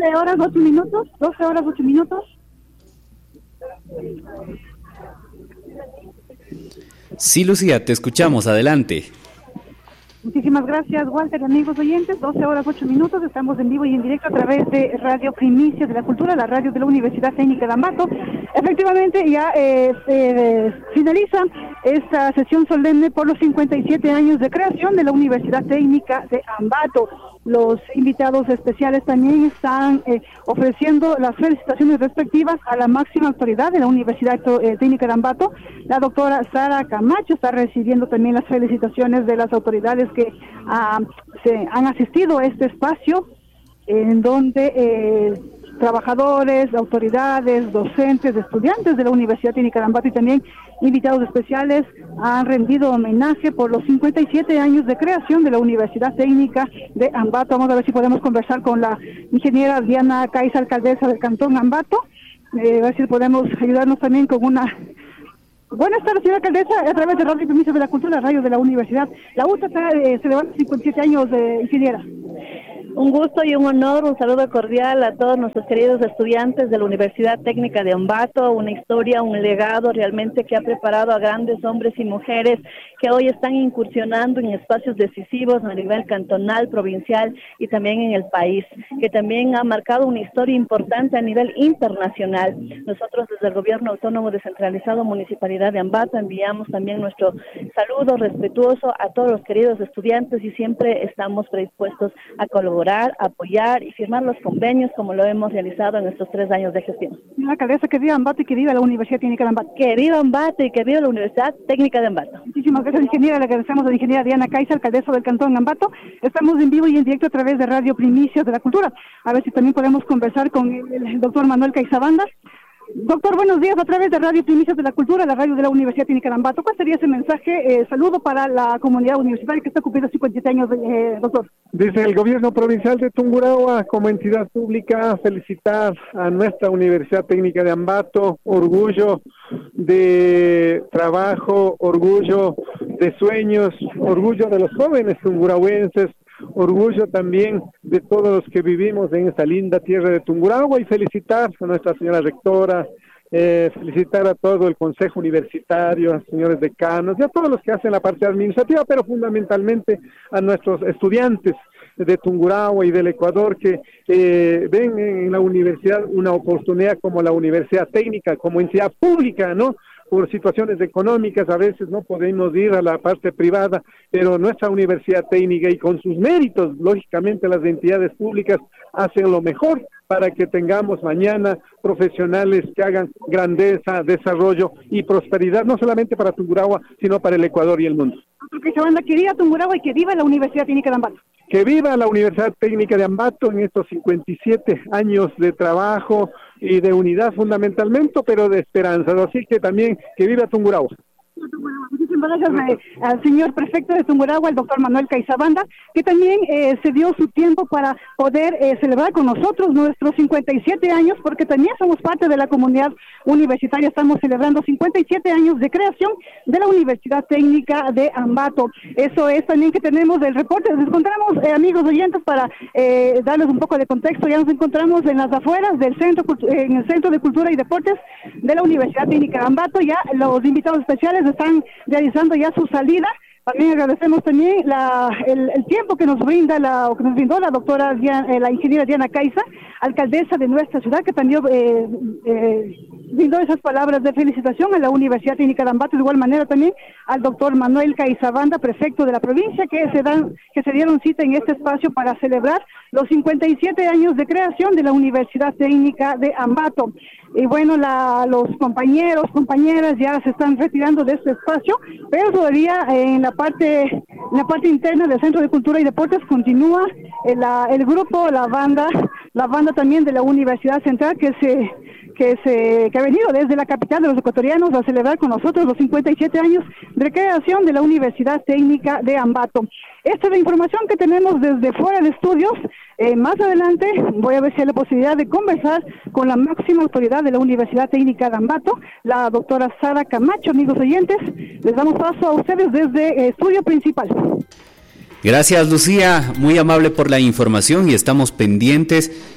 horas 8 minutos, 12 horas 8 minutos. Sí, Lucía, te escuchamos, adelante. Muchísimas gracias, Walter, amigos oyentes. 12 horas 8 minutos, estamos en vivo y en directo a través de Radio Primicias de la Cultura, la radio de la Universidad Técnica de Ambato. Efectivamente, ya finaliza esta sesión solemne por los 57 años de creación de la Universidad Técnica de Ambato. Los invitados especiales también están ofreciendo las felicitaciones respectivas a la máxima autoridad de la Universidad Técnica de Ambato. La doctora Sara Camacho está recibiendo también las felicitaciones de las autoridades que se han asistido a este espacio, en donde trabajadores, autoridades, docentes, estudiantes de la Universidad Técnica de Ambato y también invitados especiales han rendido homenaje por los 57 años de creación de la Universidad Técnica de Ambato. Vamos a ver si podemos conversar con la ingeniera Diana Caiza, alcaldesa del Cantón Ambato, a ver si podemos ayudarnos también con una... Buenas tardes, señora alcaldesa, a través de Radio Primicias de la Cultura, radio de la Universidad. La UTA está celebrando 57 años, ingeniera. Un gusto y un honor, un saludo cordial a todos nuestros queridos estudiantes de la Universidad Técnica de Ambato, una historia, un legado realmente que ha preparado a grandes hombres y mujeres que hoy están incursionando en espacios decisivos a nivel cantonal, provincial y también en el país, que también ha marcado una historia importante a nivel internacional. Nosotros desde el Gobierno Autónomo Descentralizado Municipalidad de Ambato enviamos también nuestro saludo respetuoso a todos los queridos estudiantes y siempre estamos predispuestos a colaborar, apoyar y firmar los convenios como lo hemos realizado en estos 3 años de gestión. Señora alcaldesa, que viva Ambato y que viva la Universidad Técnica de Ambato. Que viva Ambato y que viva la Universidad Técnica de Ambato. Muchísimas gracias, ingeniera. Le agradecemos a la ingeniera Diana Caiza, alcaldesa del Cantón Ambato. Estamos en vivo y en directo a través de Radio Primicias de la Cultura. A ver si también podemos conversar con el doctor Manuel Caizabanda. Doctor, buenos días, a través de Radio Primicias de la Cultura, la radio de la Universidad Técnica de Ambato. ¿Cuál sería ese mensaje, saludo para la comunidad universitaria que está cumpliendo 57 años, doctor? Desde el gobierno provincial de Tungurahua, como entidad pública, felicitar a nuestra Universidad Técnica de Ambato, orgullo de trabajo, orgullo de sueños, orgullo de los jóvenes tungurahuenses, orgullo también de todos los que vivimos en esta linda tierra de Tungurahua y felicitar a nuestra señora rectora, felicitar a todo el consejo universitario, a los señores decanos y a todos los que hacen la parte administrativa, pero fundamentalmente a nuestros estudiantes de Tungurahua y del Ecuador que ven en la universidad una oportunidad como la Universidad Técnica, como entidad pública, ¿no? Por situaciones económicas a veces no podemos ir a la parte privada, pero nuestra Universidad Técnica y con sus méritos, lógicamente las entidades públicas hacen lo mejor para que tengamos mañana profesionales que hagan grandeza, desarrollo y prosperidad, no solamente para Tungurahua, sino para el Ecuador y el mundo. Que viva Tungurahua y que viva la Universidad Técnica de Ambato. Que viva la Universidad Técnica de Ambato en estos 57 años de trabajo y de unidad fundamentalmente, pero de esperanza. Así que también que viva Tungurahua. Muchísimas gracias al señor prefecto de Tungurahua, el doctor Manuel Caizabanda, que también se dio su tiempo para poder celebrar con nosotros nuestros 57 años, porque también somos parte de la comunidad universitaria. Estamos celebrando 57 años de creación de la Universidad Técnica de Ambato. Eso es también que tenemos el reporte. Nos encontramos, amigos oyentes, para darles un poco de contexto. Ya nos encontramos en las afueras del centro, en el Centro de Cultura y Deportes de la Universidad Técnica de Ambato. Ya los invitados especiales están realizando ya su salida. También agradecemos también el tiempo que nos brindó la doctora la ingeniera Diana Caiza, alcaldesa de nuestra ciudad, que también brindó esas palabras de felicitación a la Universidad Técnica de Ambato, de igual manera también al doctor Manuel Caizabanda, prefecto de la provincia, que se dieron cita en este espacio para celebrar los 57 años de creación de la Universidad Técnica de Ambato. Y bueno, los compañeras ya se están retirando de este espacio, pero todavía en la parte interna del Centro de Cultura y Deportes continúa el grupo, la banda también de la Universidad Central que ha venido desde la capital de los ecuatorianos a celebrar con nosotros los 57 años de creación de la Universidad Técnica de Ambato. Esta es la información que tenemos desde fuera de estudios. Más adelante voy a ver si hay la posibilidad de conversar con la máxima autoridad de la Universidad Técnica de Ambato, la doctora Sara Camacho. Amigos oyentes, les damos paso a ustedes desde estudio principal. Gracias, Lucía, muy amable por la información y estamos pendientes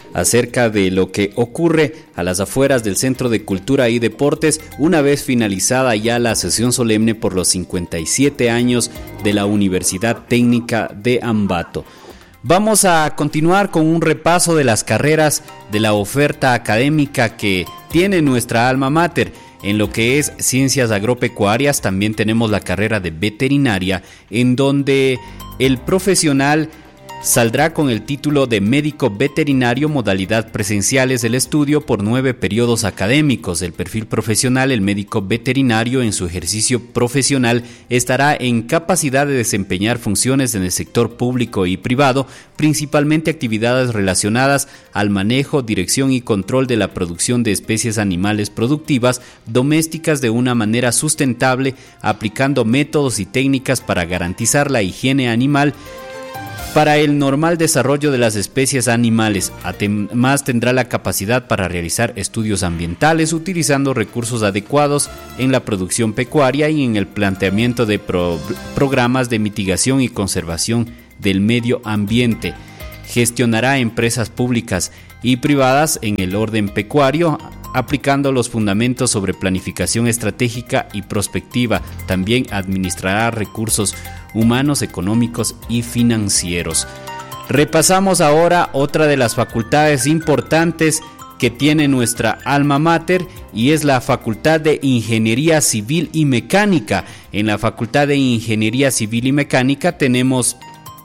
acerca de lo que ocurre a las afueras del Centro de Cultura y Deportes una vez finalizada ya la sesión solemne por los 57 años de la Universidad Técnica de Ambato. Vamos a continuar con un repaso de las carreras de la oferta académica que tiene nuestra alma mater. En lo que es ciencias agropecuarias también tenemos la carrera de veterinaria, en donde el profesional saldrá con el título de médico veterinario, modalidad presenciales del estudio por 9 periodos académicos. El perfil profesional, el médico veterinario en su ejercicio profesional estará en capacidad de desempeñar funciones en el sector público y privado, principalmente actividades relacionadas al manejo, dirección y control de la producción de especies animales productivas domésticas de una manera sustentable, aplicando métodos y técnicas para garantizar la higiene animal para el normal desarrollo de las especies animales. Además, tendrá la capacidad para realizar estudios ambientales utilizando recursos adecuados en la producción pecuaria y en el planteamiento de programas de mitigación y conservación del medio ambiente. Gestionará empresas públicas y privadas en el orden pecuario, aplicando los fundamentos sobre planificación estratégica y prospectiva. También administrará recursos humanos, económicos y financieros. Repasamos ahora otra de las facultades importantes que tiene nuestra alma mater, y es la Facultad de Ingeniería Civil y Mecánica. En la Facultad de Ingeniería Civil y Mecánica tenemos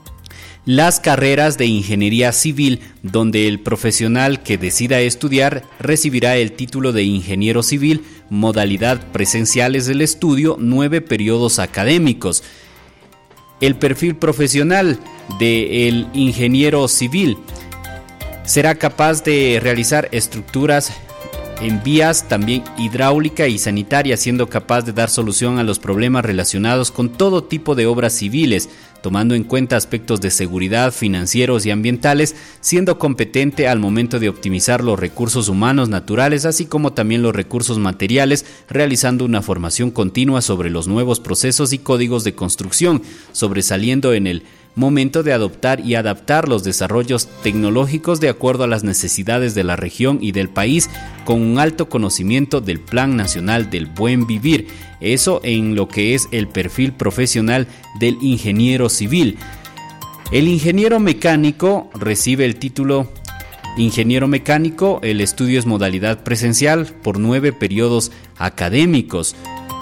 las carreras de Ingeniería Civil, donde el profesional que decida estudiar recibirá el título de Ingeniero Civil, modalidad presenciales del estudio, 9 periodos académicos. El perfil profesional del ingeniero civil será capaz de realizar estructuras en vías, también hidráulica y sanitaria, siendo capaz de dar solución a los problemas relacionados con todo tipo de obras civiles, tomando en cuenta aspectos de seguridad, financieros y ambientales, siendo competente al momento de optimizar los recursos humanos naturales, así como también los recursos materiales, realizando una formación continua sobre los nuevos procesos y códigos de construcción, sobresaliendo en el momento de adoptar y adaptar los desarrollos tecnológicos de acuerdo a las necesidades de la región y del país, con un alto conocimiento del Plan Nacional del Buen Vivir. Eso en lo que es el perfil profesional del ingeniero civil. El ingeniero mecánico recibe el título ingeniero mecánico. El estudio es modalidad presencial por 9 periodos académicos.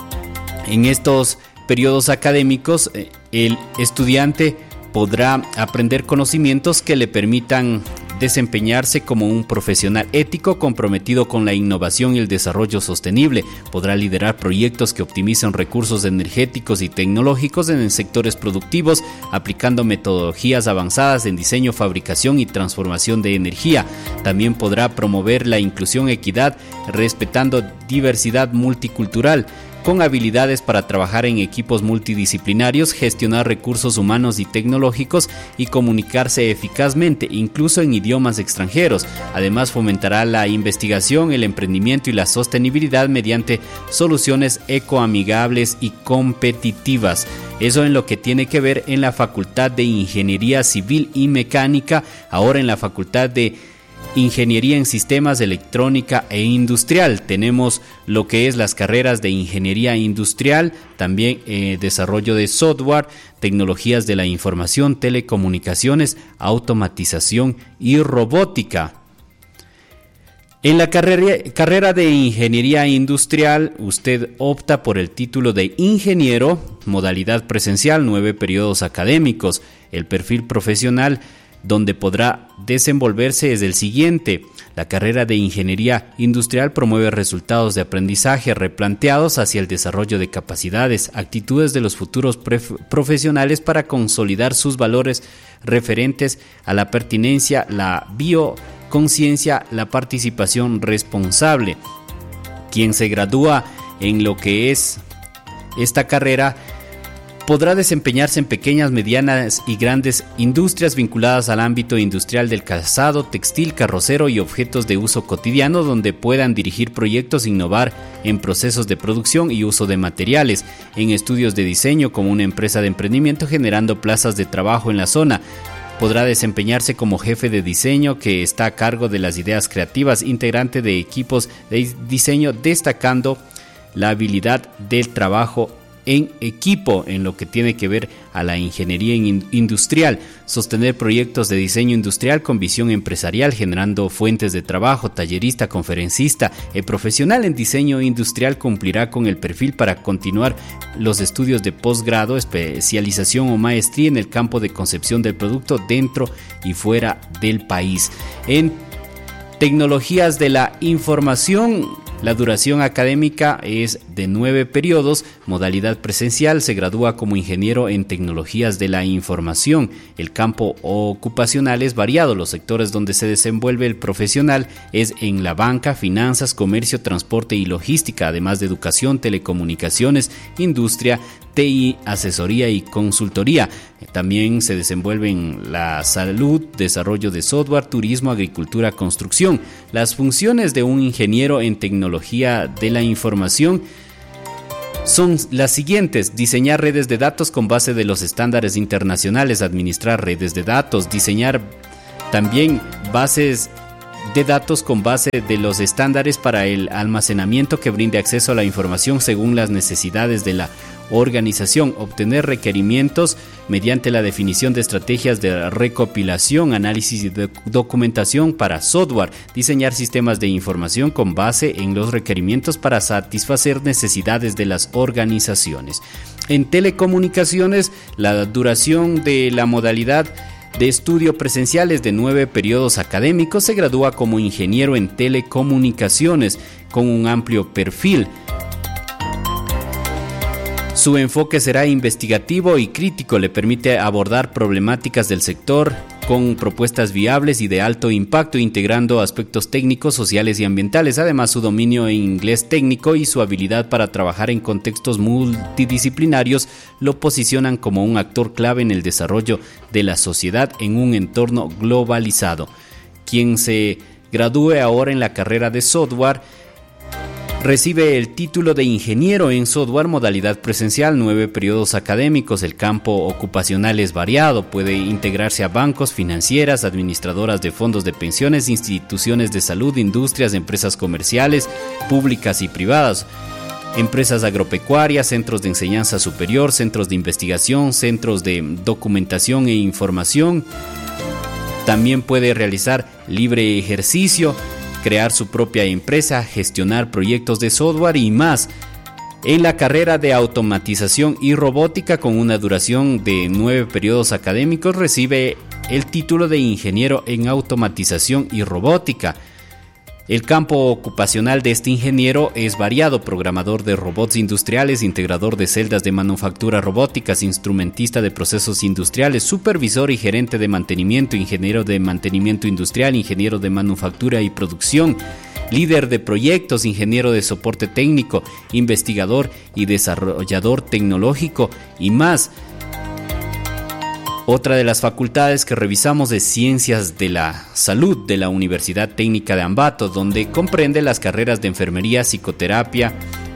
En estos periodos académicos, el estudiante podrá aprender conocimientos que le permitan desempeñarse como un profesional ético comprometido con la innovación y el desarrollo sostenible. Podrá liderar proyectos que optimizan recursos energéticos y tecnológicos en sectores productivos, aplicando metodologías avanzadas en diseño, fabricación y transformación de energía. También podrá promover la inclusión, equidad, respetando diversidad multicultural, con habilidades para trabajar en equipos multidisciplinarios, gestionar recursos humanos y tecnológicos y comunicarse eficazmente, incluso en idiomas extranjeros. Además, fomentará la investigación, el emprendimiento y la sostenibilidad mediante soluciones ecoamigables y competitivas. Eso en lo que tiene que ver en la Facultad de Ingeniería Civil y Mecánica. Ahora en la Facultad de Ingeniería en Sistemas, Electrónica e Industrial tenemos lo que es las carreras de Ingeniería Industrial, también desarrollo de software, tecnologías de la información, telecomunicaciones, automatización y robótica. En la carrera de Ingeniería Industrial, usted opta por el título de ingeniero, modalidad presencial, 9 periodos académicos. El perfil profesional donde podrá desenvolverse es el siguiente. La carrera de Ingeniería Industrial promueve resultados de aprendizaje replanteados hacia el desarrollo de capacidades, actitudes de los futuros profesionales para consolidar sus valores referentes a la pertinencia, la bioconciencia, la participación responsable. Quien se gradúa en lo que es esta carrera podrá desempeñarse en pequeñas, medianas y grandes industrias vinculadas al ámbito industrial del calzado, textil, carrocero y objetos de uso cotidiano, donde puedan dirigir proyectos, innovar en procesos de producción y uso de materiales, en estudios de diseño como una empresa de emprendimiento, generando plazas de trabajo en la zona. Podrá desempeñarse como jefe de diseño que está a cargo de las ideas creativas, integrante de equipos de diseño, destacando la habilidad del trabajo en equipo en lo que tiene que ver a la ingeniería industrial, sostener proyectos de diseño industrial con visión empresarial, generando fuentes de trabajo, tallerista, conferencista. El profesional en diseño industrial cumplirá con el perfil para continuar los estudios de posgrado, especialización o maestría en el campo de concepción del producto dentro y fuera del país. En tecnologías de la información, la duración académica es de 9 periodos, modalidad presencial, se gradúa como ingeniero en tecnologías de la información. El campo ocupacional es variado, los sectores donde se desenvuelve el profesional es en la banca, finanzas, comercio, transporte y logística, además de educación, telecomunicaciones, industria, TI, asesoría y consultoría. También se desenvuelve en la salud, desarrollo de software, turismo, agricultura, construcción. Las funciones de un ingeniero en tecnología de la información son las siguientes: diseñar redes de datos con base de los estándares internacionales, administrar redes de datos, diseñar también bases de datos con base de los estándares para el almacenamiento que brinde acceso a la información según las necesidades de la organización, obtener requerimientos mediante la definición de estrategias de recopilación, análisis y documentación para software, diseñar sistemas de información con base en los requerimientos para satisfacer necesidades de las organizaciones. En telecomunicaciones, la duración de la modalidad de estudio presencial es de 9 periodos académicos, se gradúa como ingeniero en telecomunicaciones con un amplio perfil. Su enfoque será investigativo y crítico, le permite abordar problemáticas del sector con propuestas viables y de alto impacto, integrando aspectos técnicos, sociales y ambientales. Además, su dominio en inglés técnico y su habilidad para trabajar en contextos multidisciplinarios lo posicionan como un actor clave en el desarrollo de la sociedad en un entorno globalizado. Quien se gradúe ahora en la carrera de software recibe el título de ingeniero en software, modalidad presencial, 9 periodos académicos. El campo ocupacional es variado, puede integrarse a bancos, financieras, administradoras de fondos de pensiones, instituciones de salud, industrias, empresas comerciales, públicas y privadas, empresas agropecuarias, centros de enseñanza superior, centros de investigación, centros de documentación e información. También puede realizar libre ejercicio, crear su propia empresa, gestionar proyectos de software y más. En la carrera de automatización y robótica, con una duración de 9 periodos académicos, recibe el título de ingeniero en automatización y robótica. El campo ocupacional de este ingeniero es variado: programador de robots industriales, integrador de celdas de manufactura robóticas, instrumentista de procesos industriales, supervisor y gerente de mantenimiento, ingeniero de mantenimiento industrial, ingeniero de manufactura y producción, líder de proyectos, ingeniero de soporte técnico, investigador y desarrollador tecnológico y más. Otra de las facultades que revisamos es Ciencias de la Salud de la Universidad Técnica de Ambato, donde comprende las carreras de enfermería, psicoterapia,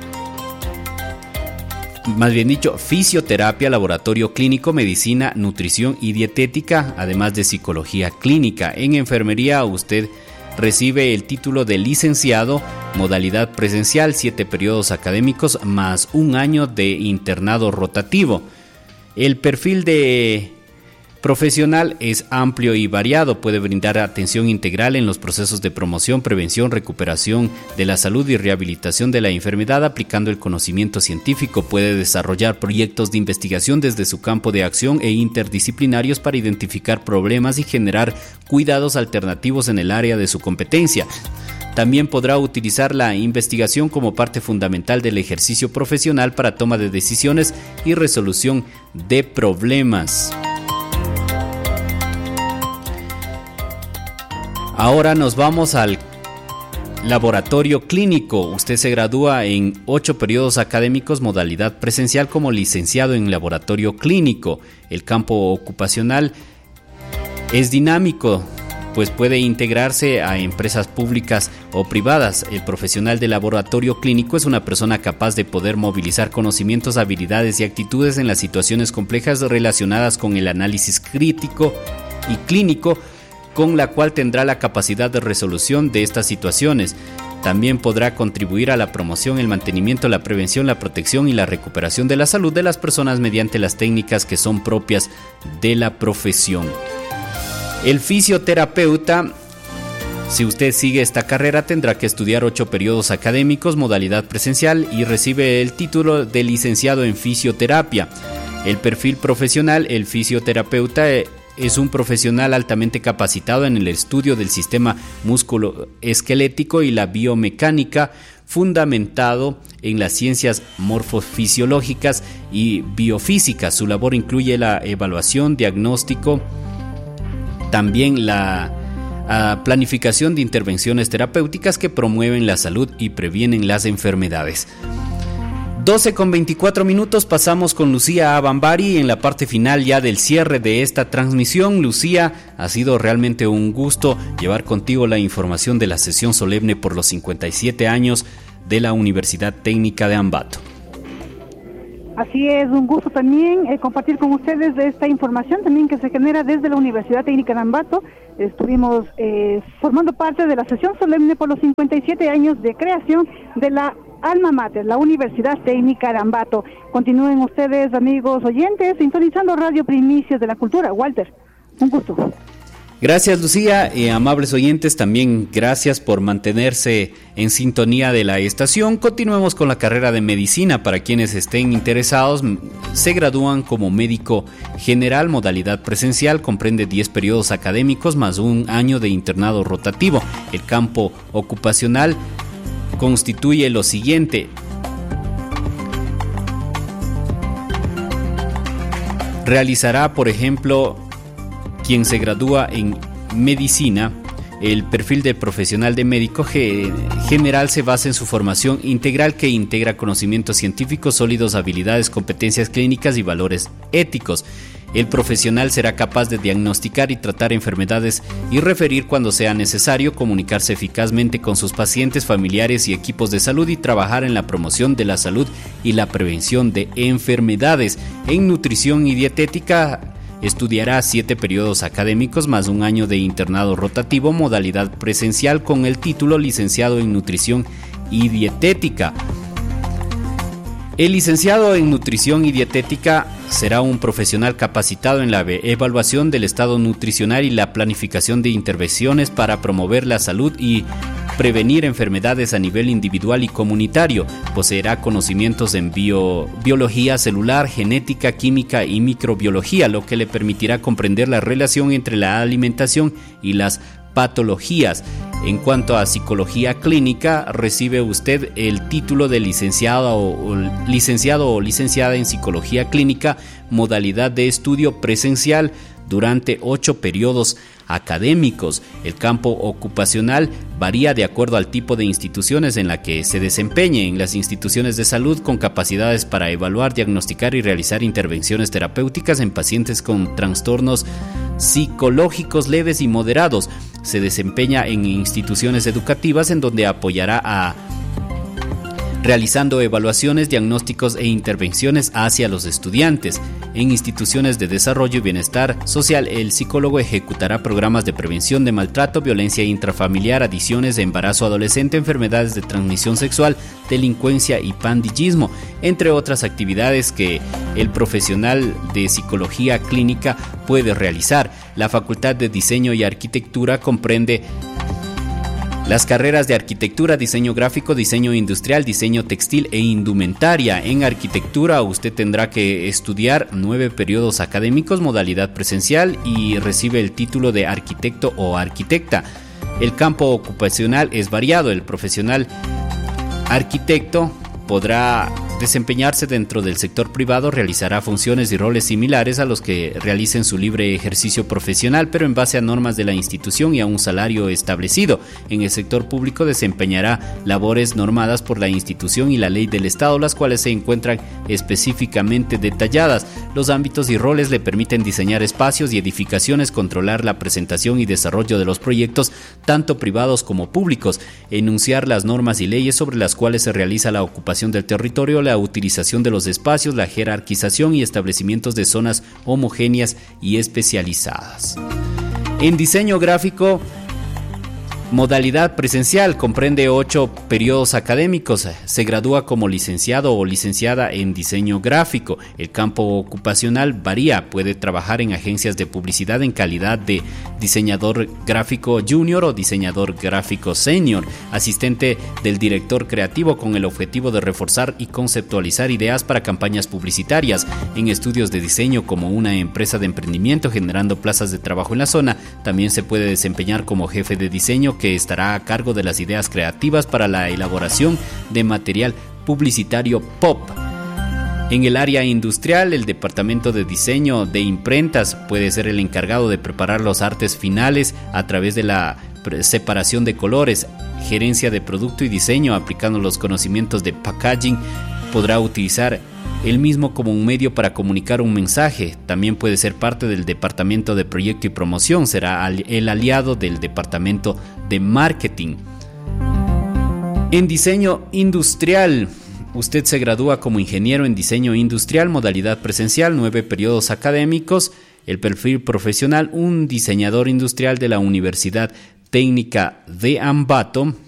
más bien dicho, fisioterapia, laboratorio clínico, medicina, nutrición y dietética, además de psicología clínica. En enfermería usted recibe el título de licenciado, modalidad presencial, 7 periodos académicos más 1 año de internado rotativo. El perfil de profesional es amplio y variado, puede brindar atención integral en los procesos de promoción, prevención, recuperación de la salud y rehabilitación de la enfermedad aplicando el conocimiento científico, puede desarrollar proyectos de investigación desde su campo de acción e interdisciplinarios para identificar problemas y generar cuidados alternativos en el área de su competencia. También podrá utilizar la investigación como parte fundamental del ejercicio profesional para toma de decisiones y resolución de problemas. Ahora nos vamos al laboratorio clínico. Usted se gradúa en 8 periodos académicos, modalidad presencial, como licenciado en laboratorio clínico. El campo ocupacional es dinámico, pues puede integrarse a empresas públicas o privadas. El profesional de laboratorio clínico es una persona capaz de poder movilizar conocimientos, habilidades y actitudes en las situaciones complejas relacionadas con el análisis crítico y clínico, con la cual tendrá la capacidad de resolución de estas situaciones. También podrá contribuir a la promoción, el mantenimiento, la prevención, la protección y la recuperación de la salud de las personas mediante las técnicas que son propias de la profesión. El fisioterapeuta, si usted sigue esta carrera, tendrá que estudiar 8 periodos académicos, modalidad presencial, y recibe el título de licenciado en fisioterapia. El perfil profesional: el fisioterapeuta es un profesional altamente capacitado en el estudio del sistema musculoesquelético y la biomecánica, fundamentado en las ciencias morfofisiológicas y biofísicas. Su labor incluye la evaluación, diagnóstico, también la planificación de intervenciones terapéuticas que promueven la salud y previenen las enfermedades. 12:24 pasamos con Lucía Abambari en la parte final ya del cierre de esta transmisión. Lucía, ha sido realmente un gusto llevar contigo la información de la sesión solemne por los 57 años de la Universidad Técnica de Ambato. Así es, un gusto también compartir con ustedes de esta información también que se genera desde la Universidad Técnica de Ambato. Estuvimos formando parte de la sesión solemne por los 57 años de creación de la alma mater, la Universidad Técnica de Ambato. Continúen ustedes, amigos oyentes, sintonizando Radio Primicias de la Cultura. Walter, un gusto. Gracias, Lucía. Amables oyentes, también gracias por mantenerse en sintonía de la estación. Continuemos con la carrera de medicina. Para quienes estén interesados, se gradúan como médico general, modalidad presencial, comprende 10 periodos académicos más un año de internado rotativo. El campo ocupacional constituye lo siguiente: realizará, por ejemplo, quien se gradúa en medicina, el perfil del profesional de médico general se basa en su formación integral, que integra conocimientos científicos sólidos, habilidades, competencias clínicas y valores éticos. El profesional será capaz de diagnosticar y tratar enfermedades y referir cuando sea necesario, comunicarse eficazmente con sus pacientes, familiares y equipos de salud, y trabajar en la promoción de la salud y la prevención de enfermedades. En nutrición y dietética estudiará 7 periodos académicos más un año de internado rotativo, modalidad presencial, con el título licenciado en nutrición y dietética. El licenciado en nutrición y dietética será un profesional capacitado en la evaluación del estado nutricional y la planificación de intervenciones para promover la salud y prevenir enfermedades a nivel individual y comunitario. Poseerá conocimientos en biología celular, genética, química y microbiología, lo que le permitirá comprender la relación entre la alimentación y las patologías. En cuanto a psicología clínica, recibe usted el título de licenciado o licenciada en psicología clínica, modalidad de estudio presencial durante 8 periodos académicos. El campo ocupacional varía de acuerdo al tipo de instituciones en la que se desempeñe. En las instituciones de salud, con capacidades para evaluar, diagnosticar y realizar intervenciones terapéuticas en pacientes con trastornos psicológicos leves y moderados. Se desempeña en instituciones educativas, en donde apoyará realizando evaluaciones, diagnósticos e intervenciones hacia los estudiantes. En instituciones de desarrollo y bienestar social, el psicólogo ejecutará programas de prevención de maltrato, violencia intrafamiliar, adicciones, embarazo adolescente, enfermedades de transmisión sexual, delincuencia y pandillismo, entre otras actividades que el profesional de psicología clínica puede realizar. La Facultad de Diseño y Arquitectura comprende las carreras de arquitectura, diseño gráfico, diseño industrial, diseño textil e indumentaria. En arquitectura usted tendrá que estudiar 9 periodos académicos, modalidad presencial, y recibe el título de arquitecto o arquitecta. El campo ocupacional es variado. El profesional arquitecto podrá desempeñarse dentro del sector privado, realizará funciones y roles similares a los que realicen su libre ejercicio profesional, pero en base a normas de la institución y a un salario establecido. En el sector público desempeñará labores normadas por la institución y la ley del Estado, las cuales se encuentran específicamente detalladas. Los ámbitos y roles le permiten diseñar espacios y edificaciones, controlar la presentación y desarrollo de los proyectos, tanto privados como públicos, enunciar las normas y leyes sobre las cuales se realiza la ocupación del territorio, la utilización de los espacios, la jerarquización y establecimientos de zonas homogéneas y especializadas. En diseño gráfico, modalidad presencial, comprende 8 periodos académicos. Se gradúa como licenciado o licenciada en diseño gráfico. El campo ocupacional varía. Puede trabajar en agencias de publicidad en calidad de diseñador gráfico junior o diseñador gráfico senior, asistente del director creativo con el objetivo de reforzar y conceptualizar ideas para campañas publicitarias, en estudios de diseño como una empresa de emprendimiento generando plazas de trabajo en la zona. También se puede desempeñar como jefe de diseño que estará a cargo de las ideas creativas para la elaboración de material publicitario pop. En el área industrial, el departamento de diseño de imprentas puede ser el encargado de preparar los artes finales a través de la separación de colores, gerencia de producto y diseño, aplicando los conocimientos de packaging. Podrá utilizar el mismo como un medio para comunicar un mensaje. También puede ser parte del departamento de proyecto y promoción. Será el aliado del departamento de marketing. En diseño industrial, usted se gradúa como ingeniero en diseño industrial, modalidad presencial, 9 periodos académicos. El perfil profesional, un diseñador industrial de la Universidad Técnica de Ambato.